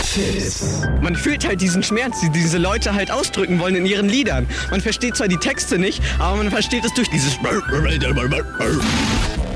Fips. Man fühlt halt diesen Schmerz, die diese Leute halt ausdrücken wollen in ihren Liedern. Man versteht zwar die Texte nicht, aber man versteht es durch dieses